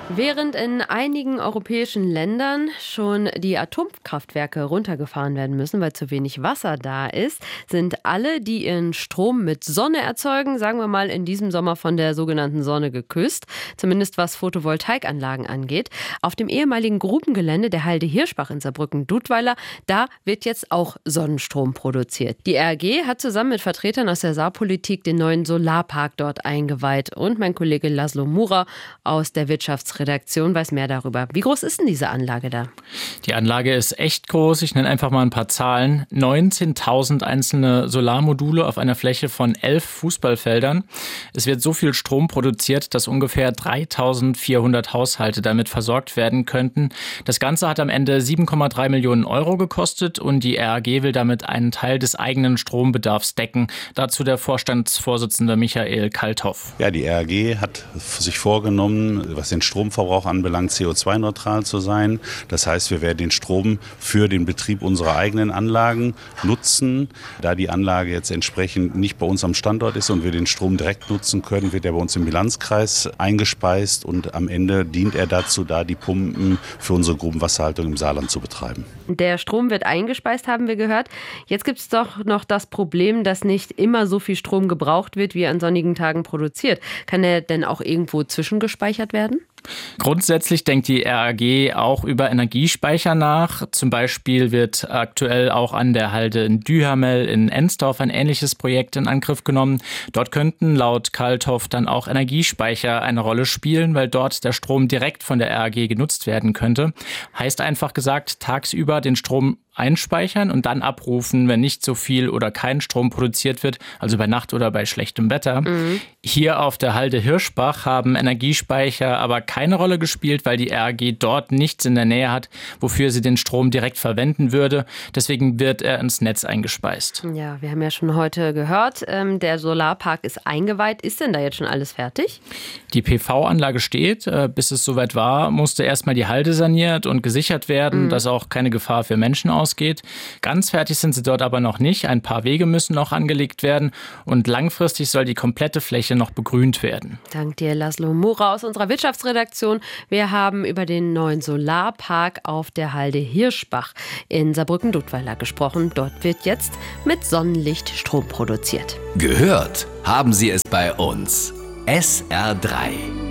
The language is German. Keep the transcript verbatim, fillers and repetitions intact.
Während in einigen europäischen Ländern schon die Atomkraftwerke runtergefahren werden müssen, weil zu wenig Wasser da ist, sind alle, die ihren Strom mit Sonne erzeugen, sagen wir mal in diesem Sommer von der sogenannten Sonne geküsst, zumindest was Photovoltaikanlagen angeht. Auf dem ehemaligen Grubengelände der Halde Hirschbach in Saarbrücken-Dudweiler, da wird jetzt auch Sonnenstrom produziert. Die R A G hat zusammen mit Vertretern aus der Saarpolitik den neuen Solarpark dort eingeweiht und mein Kollege Laszlo Mura aus der Wirtschaftsredaktion weiß mehr darüber. Wie groß ist denn diese Anlage da? Die Anlage ist echt groß. Ich nenne einfach mal ein paar Zahlen. neunzehntausend einzelne Solarmodule auf einer Fläche von elf Fußballfeldern. Es wird so viel Strom produziert, dass ungefähr dreitausendvierhundert Haushalte damit versorgt werden könnten. Das Ganze hat am Ende sieben Komma drei Millionen Euro gekostet und die R A G will damit einen Teil des eigenen Strombedarfs decken. Dazu der Vorstandsvorsitzende Michael Kalthoff. Ja, die R A G hat sich vorgenommen, was den Strom Stromverbrauch anbelangt, C O zwei neutral zu sein. Das heißt, wir werden den Strom für den Betrieb unserer eigenen Anlagen nutzen. Da die Anlage jetzt entsprechend nicht bei uns am Standort ist und wir den Strom direkt nutzen können, wird er bei uns im Bilanzkreis eingespeist und am Ende dient er dazu, da die Pumpen für unsere Grubenwasserhaltung im Saarland zu betreiben. Der Strom wird eingespeist, haben wir gehört. Jetzt gibt es doch noch das Problem, dass nicht immer so viel Strom gebraucht wird, wie an sonnigen Tagen produziert. Kann er denn auch irgendwo zwischengespeichert werden? Grundsätzlich denkt die R A G auch über Energiespeicher nach. Zum Beispiel wird aktuell auch an der Halde in Duhamel in Ensdorf ein ähnliches Projekt in Angriff genommen. Dort könnten laut Kalthoff dann auch Energiespeicher eine Rolle spielen, weil dort der Strom direkt von der R A G genutzt werden könnte. Heißt einfach gesagt, tagsüber den Strom einspeichern und dann abrufen, wenn nicht so viel oder kein Strom produziert wird, also bei Nacht oder bei schlechtem Wetter. Mhm. Hier auf der Halde Hirschbach haben Energiespeicher aber keine Rolle gespielt, weil die R A G dort nichts in der Nähe hat, wofür sie den Strom direkt verwenden würde. Deswegen wird er ins Netz eingespeist. Ja, wir haben ja schon heute gehört, ähm, der Solarpark ist eingeweiht. Ist denn da jetzt schon alles fertig? Die P V-Anlage steht. Äh, bis es soweit war, musste erstmal die Halde saniert und gesichert werden, mhm. dass auch keine Gefahr für Menschen ausgeht. ausgeht. Ganz fertig sind sie dort aber noch nicht. Ein paar Wege müssen noch angelegt werden und langfristig soll die komplette Fläche noch begrünt werden. Dank dir, Laszlo Mura aus unserer Wirtschaftsredaktion. Wir haben über den neuen Solarpark auf der Halde Hirschbach in Saarbrücken-Dudweiler gesprochen. Dort wird jetzt mit Sonnenlicht Strom produziert. Gehört haben Sie es bei uns. S R drei.